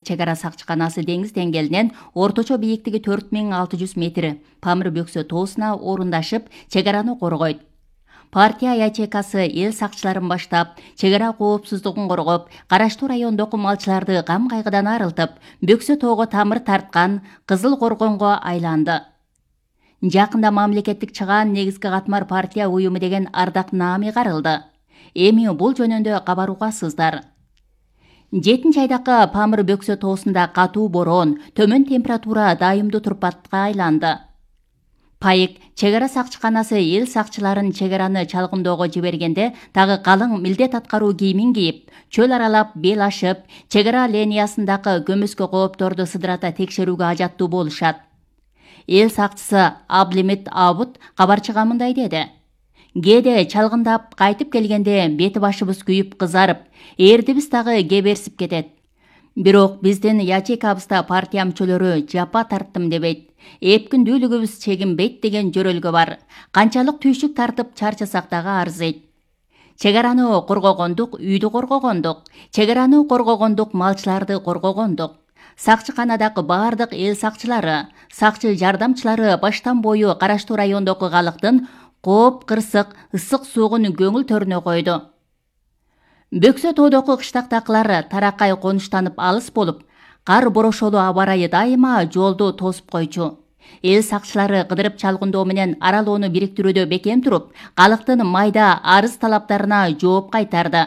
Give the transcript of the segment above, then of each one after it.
чегара сакчыканасы деңиз деңгээлинен орточо бийиктиги 4600 метр Памир бөксө тоосуна орундашып, чегараны коргойт. Партия ячейкасы эл сакчыларын баштап, чегара коопсуздугун коргоп, караштуу райондогу малчыларды гам кайгыдан арылтып, бөксө тоого тамыр тарткан Кызыл Коргонго айланды. Жакында мамлекеттик чыгаан негизги катмар партия уюму деген ардак наами карылды. Эми бул жөнүндө кабар угасыздар. 7-айдакы Памир бөксө тоосунда катуу бороон, төмөн температура дайымдуу турпатка айланды. Пайык чегара сакчыканасы эл сакчыларын чегараны чалгындоого жибергенде дагы калың милдет аткаруу кийимин кийип, чөл аралап, бел ашып, чегара линиясындагы көмөскө коопторду сыдырата текшерүүгө ажаттуу болушат. Эл сакчысы Аблимит Абут кабарчыга мындай деди: "Кээде чалгындап кайтып келгенде бети башыбыз күйүп кызарып, эрдибиз дагы кеберсип кетет. Бирок биздин ячейкабызда партия мүчөлөрү жапа тарттым дебейт. Эпкүндүүлүгүбүз чегинбейт деген жөрөлгө бар. Канчалык түйшүк тартып чарчасак дагы арзыйт. Чегараны коргогондук, үйдү коргогондук, чегараны коргогондук, малчыларды коргогондук. Сакчыканадагы бардык эл сакчылары, сакчы жардамчылары баштан бою караштуу райондогу калктын кооп, кырсык, ысык суугун көңүл төрүнө койду. Бөксө тоодогу кыштактакылар таракай конуштанып алыс болуп, кар борошолуу аба ырайы дайыма жолду тосуп койчу. Эл сакчылары кыдырып чалгындоо менен аралоону бириктирүүдө бекем туруп, калктын майда арыз талаптарына жооп кайтарды.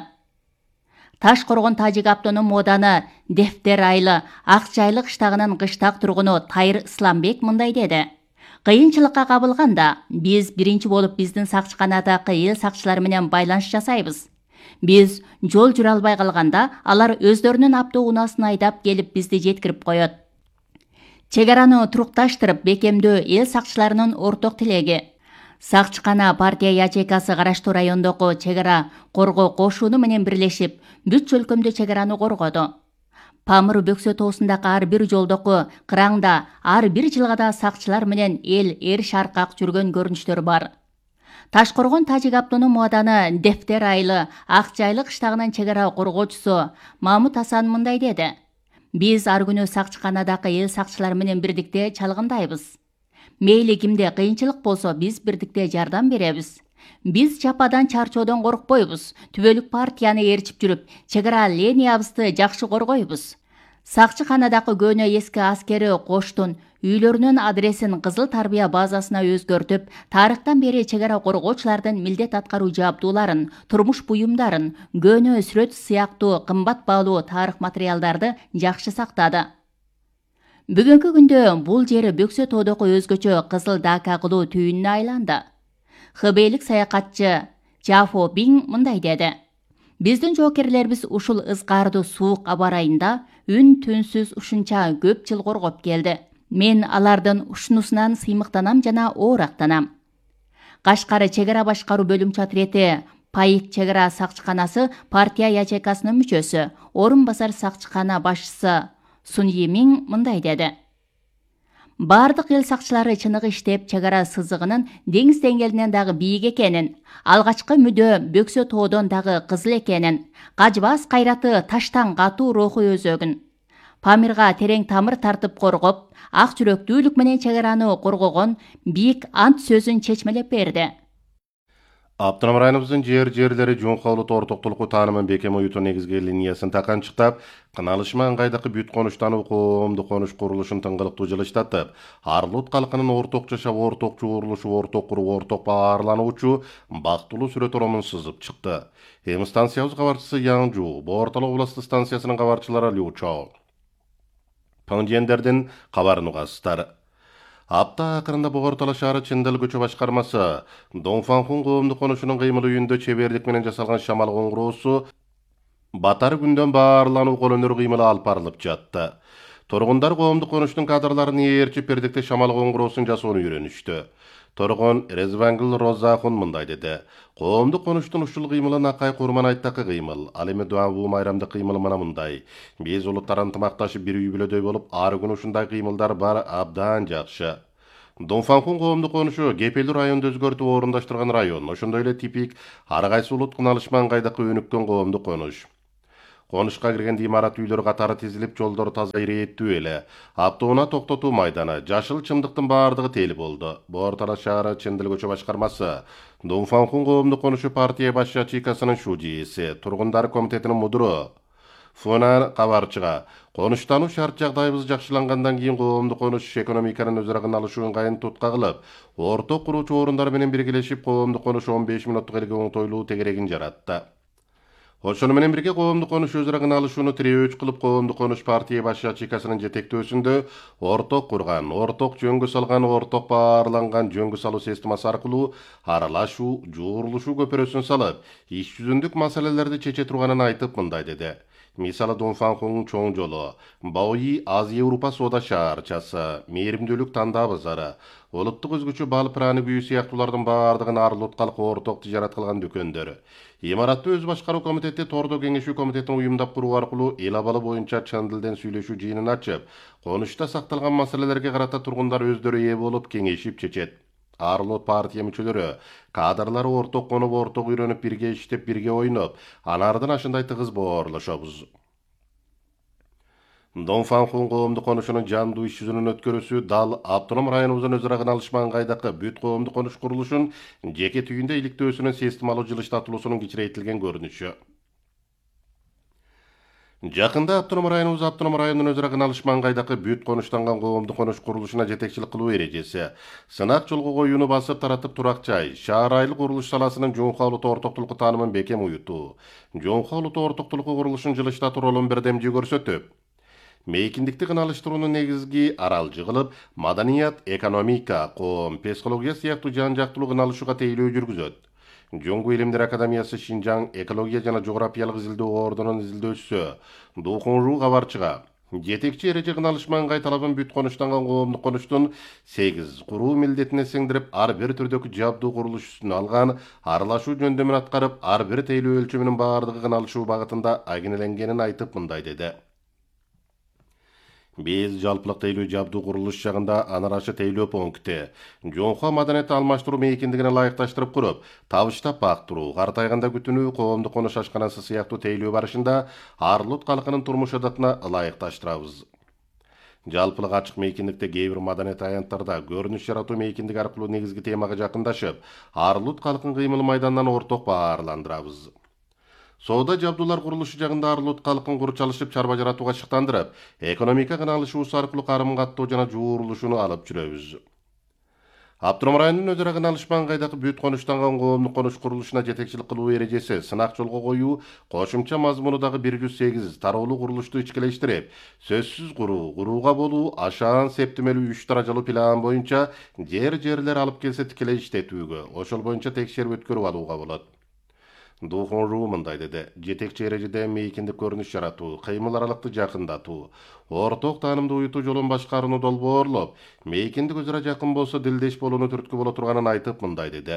Таш Коргон Тажик автоном ооданы Дефтер айылы Акчайлы кыштагынын кыштак тургуну Тайыр Исламбек мындай деди: "Кыйынчылыкка кабылганда биз биринчи болуп биздин сакчыканадагы эл сакчылары менен байланыш жасайбыз. Биз жол жүрө албай калганда алар өздөрүнүн автоунаасын айдап келип бизди жеткирип коет. Чегараны турукташтырып бекемдөө эл сакчыларынын орток тилеги. Сакчыкана партия ячейкасы караштуу райондогу чегара коргоо кошууну менен бирлешип, бүт чөлкөмдө чегараны коргоду. Памир бөксө тоосундагы ар бир жолдогу кыраңда ар бир жылгада сакчылар менен эл шаркак жүргөн көрүнүштөр бар. Таш Коргон Тажик автоном ооданы Дефтер айылы Акчайлы кыштагынын чегара коргоочусу Мамут Асан мындай деди: "Биз ар күнү сакчыканадагы эл сакчылар менен бирдикте чалгындайбыз. Мейли кимде кыйынчылык болсо биз бирдикте жардам беребиз. Биз жападан чарчоодон коркпойбуз, түбөлүк партияны ээрчип жүрүп, чегара линиябызды жакшы коргойбуз. Сакчыканадагы көөнө эски аскери коштун үйлөрүнүн адресин Кызыл Тарбия базасына өзгөртүп, тарыхтан бери чегара коргоочулардын милдет аткаруу жабдууларын, турмуш буюмдарын, көөнө сүрөт сыяктуу кымбат баалуу тарых материалдарды жакшы сактады. Бүгүнкү күндө бул жери бөксө тоодогу өзгөчө кызыл дака кылуу түйүнүнө айланды. Хбейлик саякатчы Жафо Бин мындай деди: "Биздин жоокерлерибиз ушул ызгаардуу суук аба ырайында үн-түнсүз ушунча көп жыл коргоп келди. Мен алардын ушунусунан сыймыктанам жана оорактанам." Кашкар чегара башкаруу бөлүмчө отрети Пайык чегара сакчыканасы партия ячейкасынын мүчөсү, орун басар сакчыкана башчысы Сун Йимин мындай деди: "Бардык эл сакчылары чыныгы иштеп, чегара сызыгынын деңиз деңгээлинен дагы бийик экенин, алгачкы мүдө бөксө тоодон дагы кызыл экенин, кажыбас кайраты таштан катуу руху өзөгүн. Памирга терең тамыр тартып коргоп, ак жүрөктүүлүк менен чегараны коргогон бийик ант сөзүн чечмелеп берди." Автоном районубуздун жерлери жуңкалуу ортоктулукку таанымын бекем уютуу негизги линиясын таканчыктап, кыналышма ыңгайдагы бүт конуштануу коомдук конуш курулушун тыңгылыктуу жылыштатып, Арлут калкынын орток жашап, орток чогурулушу, орток куруу, орток баарлануучу бактылуу сүрөт оромун сызып чыкты. Эми станциябыз кабарчысы Яңжу, Боорталык областык станциясынын кабарчылары Лю Чао Паңжендердин кабарын угасыздар. Апта акырында Богортала шаары Чындал көчө башкармасы Донфанхун коомдук конушунун кыймыл үйүндө чеберлик менен жасалган шамал коңгуроосу батар күндөн баарлануу колөнөр кыймылы алып барылып жатты. Тургундар коомдук конуштун кадрларын ээрчип бирдикте шамал коңгуроосун жасоону үйрөнүштү. Торгон Резвангыл Розахун мындай деди: "Коомдук конуштун ушул кыймылы Накай Курман айттакы кыймыл, ал эми Дуанбу майрамдык кыймылы мына мындай. Биз улуттар ынтымакташып бир үй бүлөдөй болуп, ар күнү ушундай кыймылдар бар, абдан жакшы. Донфанхун коомдук конушу кепелдүү районду өзгөртүп орундаштырган район, ошондой эле типик ар кайсы улут кыналышма ыңгайдакы өнүккөн коомдук конуш. Конушка киргенде имарат үйлөр катары тизилип, жолдор таза ирээттүү эле. Автоунаа токтотуу майданы, жашыл чымдыктын баардыгы тели болду. Боор-Талас шаары Чындыл көчө башкармасы, Дунфанхун коомдук конушу партия баш ячейкасынын шужийси, тургундар комитетинин мудуру Фона кабарчыга конуштануу шарт жагдайыбыз жакшылангандан кийин коомдук конуш экономиканын өз ырагын алышуун кайын тутка кылып, орток куруучу орундар менен биргелешип коомдук конуш 15 мүнөттүк элге оңтойлуу тегерегин жаратты. Ошону менен бирге коомдук конуш өз ырагын алышууну тирөөч кылып, коомдук конуш партия баш ячейкасынын жетектөөсүндө орток курган, орток жөнгө салган, орток баарланган жөнгө салуу системасы аркылуу аралашуу, жуурулушуу көпүрөсүн салып, иш жүзүндүк маселелерди чече турганын айтып мындай деди. Мисалы Дунфанхун чоң жолу, Бауи Азия Европа соода шаарчасы, мээримдүүлүк тандаа базары, улуттук өзгөчө бал праны күйүү сыяктуулардын баардыгын арлут калкы орток тижарат кылган дүкөндөр. Имаратты өз башкаруу комитети Тордо кеңешүү комитетин уюмдап куруу аркылуу эл абалы боюнча чын тилден сүйлөшүү жыйынын ачып, конушта сакталган маселелерге карата тургундар өздөрү ээ болуп кеңешип чечет. Арлот партия мүчөлөрү, кадрлары орток конуп, орток үйрөнүп, бирге иштеп, бирге ойноп, анардын ашындай тыгыз боорлошобуз. Дунфанхун коомдук конушунун жандуу иш жүзүнүн өткөрүүсү дал автоном районубуздун өз ырагын алышман кайдакы бүт коомдук конуш курулушун жеке түйүндө иликтөөсүнүн системалуу жылыштатылуусунун кичирейтилген көрүнүшү. Жакында автоном районунун өз ырагын алышман кайдакы бүт конуштанган коомдук конуш курулушуна жетекчилик кылуу эрежеси, сынак жолго коюуну басып таратып турак жай, шаар айыл курулуш саласынын жоңко улуттуу ортоктулуку таанымын бекем уютуу, жоңко улуттуу ортоктулуку курулушун жылыштатуу ролун бирдемдүү көрсөтүп, мейкиндикти кыналыштыруунун негизги аралжы кылып, маданият, экономика, коом, психология сыяктуу жан-жактуулуу кыналышууга тейлөө жүргүзөт. Жоңгу илимдер академиясы Шинжаң экология жана жографиялык изилдөө ордунун изилдөөчүсү Духунжу кабарчыга жетекчи эреже кыналышман кай талабын бүт конуштанган коомдук конуштун 8 куруу милдетине сиңдирип, ар бир түрдөгү жабдуу курулуш үстүнө алган, аралашуу жөндөмүн аткарып, ар бир тейлөө өлчөмүнүн баардыгы кыналышуу багытында агенеленгенин айтып мындай деди. Биз жалпылык тейлөө жабдуу курулуш жагында анарашы тейлөө пункти, жоңко маданиятты алмаштыруу мейкиндигине ылайыкташтырып куруп, табыштап бактыруу, картайганда күтүнүү, коомдук конуш ашканасы сыяктуу тейлөө барышында арлут калкынын турмуш адатына ылайыкташтырабыз. Жалпылык ачык мейкиндикте кээ бир маданият аянттарда көрүнүш жаратуу мейкиндик аркылуу негизги темага жакындашып, арлут калкын кыймыл майданынан орток баарландырабыз. Соода жабдуулар курулушу жагында арлут калкын курчалышып, чарба жаратууга шыктандырып, экономика кыналышуусу аркылуу карым каттоо жана жуурулушууну алып жүрөбүз. Автоном районунун өз ырагын алышман кайдакы бүт конуштанган коомдук конуш курулушуна жетекчилик кылуу эрежеси, сынак жолго коюу, кошумча мазмуну дагы 108 тароолуу курулушту ичкилештирип, сөзсүз курууга болуу, ашаан септемелүү 3 даражалуу план боюнча жерлер алып келсе тикелей иштетүүгө, ошол боюнча текшерип өткөрүп алууга болот. Духунжу мындай деди. Жетекчи эрежеде мейкиндик көрүнүш жаратуу, кыймыл аралыкты жакындатуу, орток таанымды уютуу жолун башкарууну долбоорлоп, мейкиндик өзара жакын болсо дилдеш болууну түрткү боло турганын айтып мындай деди.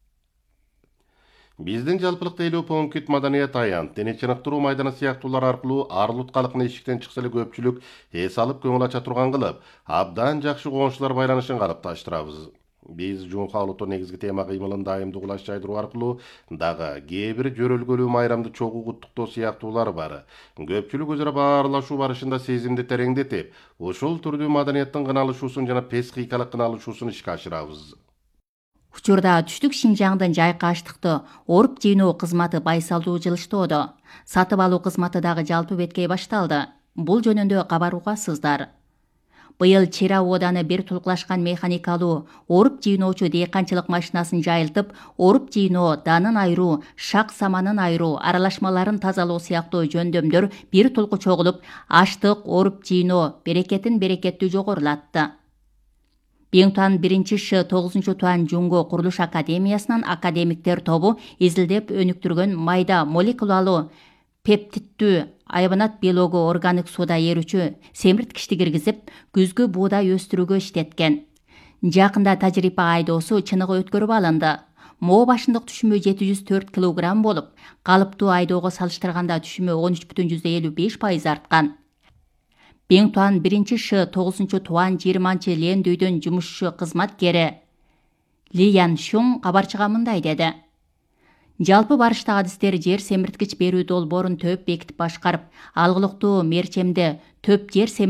Биздин жалпылык тейлөө пункт маданият аянт, дене чыныктыруу майданы сыяктуулар аркылуу арлут калкын эшиктен чыкса эле көпчүлүк эс алып көңүл ача турган кылып, абдан жакшы коңшулар байланышын калыпташтырабыз. Биз жоңко улуттуу негизги тема кыймылын дайымдуу кулаш жайдыруу аркылуу дагы кээ бир жөрөлгөлүү майрамды чогуу куттуктоо сыяктуулар бар. Көпчүлүк өзара баарлашуу барышында сезимди тереңдетип, ушул түрдүү маданияттын кыналышуусун жана психикалык кыналышуусун ишке ашырабыз. Учурда түштүк Шинжаңдын жайкы аштыкты оруп жыйноо кызматы байсалдуу жылыштоодо. Сатып алуу кызматы дагы жалпы беткей башталды. Бул жөнүндө кабар угасыздар. Быйыл Чира ооданы бир тулкулашкан механикалуу оруп жыйноочу дыйканчылык машинасын жайылтып, оруп жыйноо, данын айыруу, шак саманын айыруу, аралашмаларын тазалоо сыяктуу жөндөмдөр бир тулку чогулуп, аштык оруп жыйноо берекетин берекеттүү жогорулатты. Биңтуан 1-Ш 9 туан Жунго курулуш академиясынын академиктер тобу изилдеп өнүктүргөн майда молекулалуу пептидтүү айбанат белогу органик сууда ээрүүчү семирткичти киргизип, күзгү буудай өстүрүүгө иштеткен. Жакында тажрыйба айдоосу чыныгы өткөрүп алынды. Моо башындык түшүмү 704 килограмм болуп, калыптуу айдоого салыштырганда түшүмү 13,55% арткан. Биңтуан 1-Ш 9 туан 20 Лендүйдүн жумушчу кызматкери Ли Ян Шуң кабарчыга мындай деди. Жалпы барышта адистер жер семирткич берүү долбоорун төп бекитип башкарып, алгылыктуу мерчемде төп жер